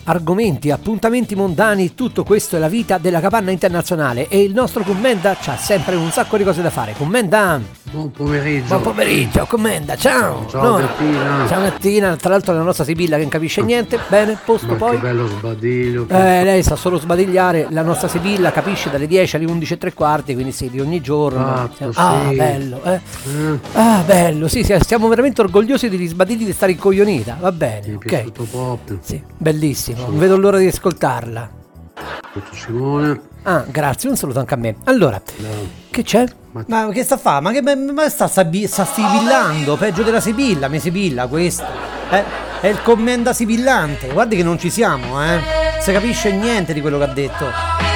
argomenti, appuntamenti mondani, tutto questo è la vita della capanna internazionale e il nostro Commenda c'ha sempre un sacco di cose da fare. Commenda! Buon pomeriggio. Buon pomeriggio, Commenda, ciao! Ciao Gattina. Ciao Gattina, tra l'altro la nostra Sibilla che non capisce niente, bene, posto Ma poi. che bello sbadiglio. Lei sa solo sbadigliare, la nostra Sibilla capisce dalle 10 alle 11 e tre quarti, quindi sì, di ogni giorno. Sì. Bello, bello, sì, siamo veramente orgogliosi degli sbadigli di stare incoglionita, va bene, Mi è ok. piaciuto proprio. Sì, bellissimo, non vedo l'ora di ascoltarla. Tutto Simone. Grazie, un saluto anche a me. Allora, che c'è? Ma che sta a fare? Ma sta sibillando, peggio della Sibilla, mi Sibilla questo. È il Commenda sibillante, guardi che non ci siamo, se capisce niente di quello che ha detto.